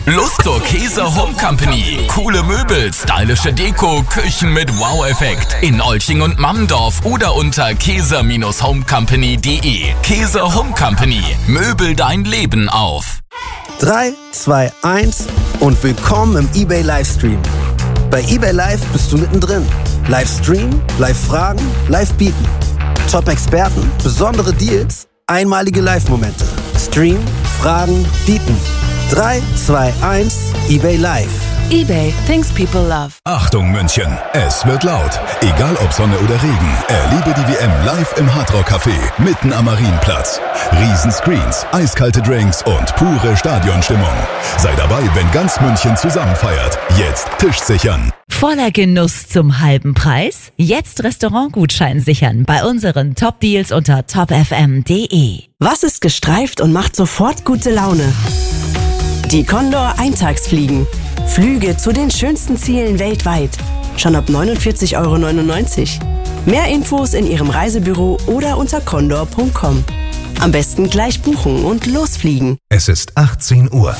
Lust zur Käse Home Company. Coole Möbel, stylische Deko, Küchen mit Wow-Effekt. In Olching und Mammendorf oder unter käse-homecompany.de. Käse Home Company. Möbel dein Leben auf. 3, 2, 1 und willkommen im eBay Livestream. Bei eBay Live bist du mittendrin. Livestream, Live-Fragen, Live-Bieten. Top-Experten, besondere Deals, einmalige Live-Momente. Stream, Fragen, Bieten. 3, 2, 1, eBay Live. eBay, things people love. Achtung München, es wird laut. Egal ob Sonne oder Regen, erlebe die WM live im Hard Rock Café mitten am Marienplatz. Riesenscreens, eiskalte Drinks und pure Stadionstimmung. Sei dabei, wenn ganz München zusammen feiert. Jetzt Tisch sichern. Voller Genuss zum halben Preis? Jetzt Restaurantgutschein sichern bei unseren Top-Deals unter topfm.de. Was ist gestreift und macht sofort gute Laune? Die Condor Eintagsfliegen. Flüge zu den schönsten Zielen weltweit. Schon ab 49,99 Euro. Mehr Infos in Ihrem Reisebüro oder unter condor.com. Am besten gleich buchen und losfliegen. Es ist 18 Uhr.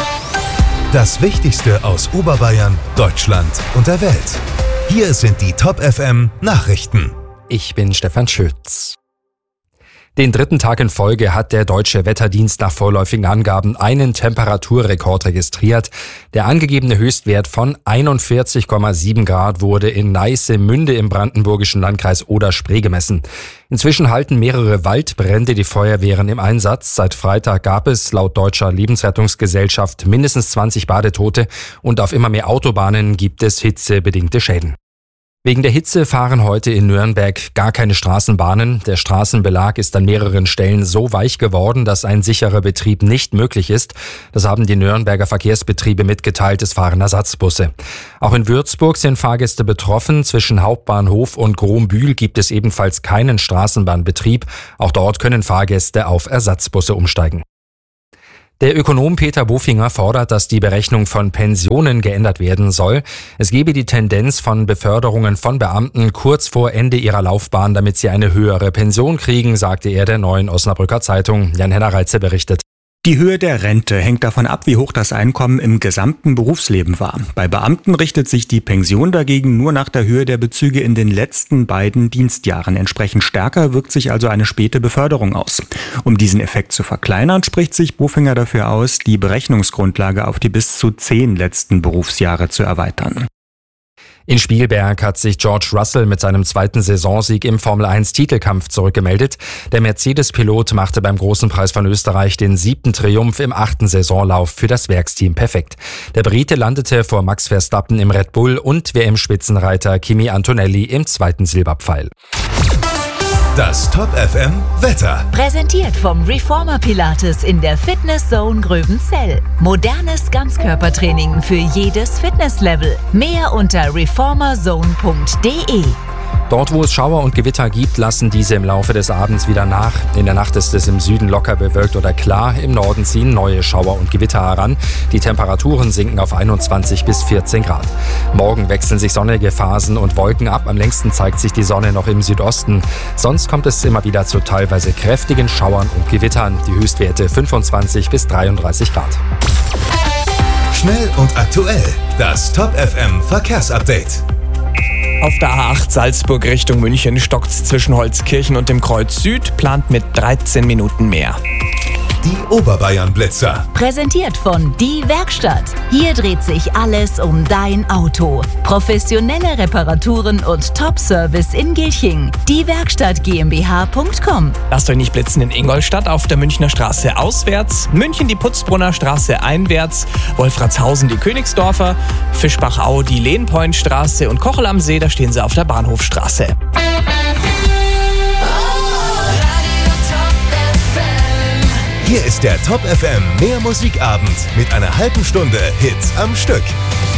Das Wichtigste aus Oberbayern, Deutschland und der Welt. Hier sind die Top FM Nachrichten. Ich bin Stefan Schütz. Den dritten Tag in Folge hat der Deutsche Wetterdienst nach vorläufigen Angaben einen Temperaturrekord registriert. Der angegebene Höchstwert von 41,7 Grad wurde in Neisse-Münde im brandenburgischen Landkreis Oder-Spree gemessen. Inzwischen halten mehrere Waldbrände die Feuerwehren im Einsatz. Seit Freitag gab es laut Deutscher Lebensrettungsgesellschaft mindestens 20 Badetote und auf immer mehr Autobahnen gibt es hitzebedingte Schäden. Wegen der Hitze fahren heute in Nürnberg gar keine Straßenbahnen. Der Straßenbelag ist an mehreren Stellen so weich geworden, dass ein sicherer Betrieb nicht möglich ist. Das haben die Nürnberger Verkehrsbetriebe mitgeteilt, es fahren Ersatzbusse. Auch in Würzburg sind Fahrgäste betroffen. Zwischen Hauptbahnhof und Grombühl gibt es ebenfalls keinen Straßenbahnbetrieb. Auch dort können Fahrgäste auf Ersatzbusse umsteigen. Der Ökonom Peter Bofinger fordert, dass die Berechnung von Pensionen geändert werden soll. Es gebe die Tendenz von Beförderungen von Beamten kurz vor Ende ihrer Laufbahn, damit sie eine höhere Pension kriegen, sagte er der Neuen Osnabrücker Zeitung. Jan-Henner Reitze berichtet. Die Höhe der Rente hängt davon ab, wie hoch das Einkommen im gesamten Berufsleben war. Bei Beamten richtet sich die Pension dagegen nur nach der Höhe der Bezüge in den letzten beiden Dienstjahren. Entsprechend stärker wirkt sich also eine späte Beförderung aus. Um diesen Effekt zu verkleinern, spricht sich Bofinger dafür aus, die Berechnungsgrundlage auf die bis zu 10 letzten Berufsjahre zu erweitern. In Spielberg hat sich George Russell mit seinem zweiten Saisonsieg im Formel-1-Titelkampf zurückgemeldet. Der Mercedes-Pilot machte beim Großen Preis von Österreich den 7. Triumph im 8. Saisonlauf für das Werksteam perfekt. Der Brite landete vor Max Verstappen im Red Bull und WM-Spitzenreiter Kimi Antonelli im 2. Silberpfeil. Das Top FM Wetter. Präsentiert vom Reformer Pilates in der Fitness Zone Gröbenzell. Modernes Ganzkörpertraining für jedes Fitnesslevel. Mehr unter reformerzone.de. Dort, wo es Schauer und Gewitter gibt, lassen diese im Laufe des Abends wieder nach. In der Nacht ist es im Süden locker bewölkt oder klar. Im Norden ziehen neue Schauer und Gewitter heran. Die Temperaturen sinken auf 21 bis 14 Grad. Morgen wechseln sich sonnige Phasen und Wolken ab. Am längsten zeigt sich die Sonne noch im Südosten. Sonst kommt es immer wieder zu teilweise kräftigen Schauern und Gewittern. Die Höchstwerte 25 bis 33 Grad. Schnell und aktuell. Das Top FM Verkehrsupdate. Auf der A8 Salzburg Richtung München stockt's zwischen Holzkirchen und dem Kreuz Süd, plant mit 13 Minuten mehr. Die Oberbayern-Blitzer. Präsentiert von Die Werkstatt. Hier dreht sich alles um dein Auto. Professionelle Reparaturen und Top-Service in Gilching. Diewerkstatt GmbH.com. Lasst euch nicht blitzen in Ingolstadt auf der Münchner Straße auswärts, München die Putzbrunner Straße einwärts, Wolfratshausen die Königsdorfer, Fischbachau die Lehnpointstraße und Kochel am See, da stehen sie auf der Bahnhofstraße. Hier ist der Top FM Mehr Musikabend mit einer halben Stunde Hits am Stück.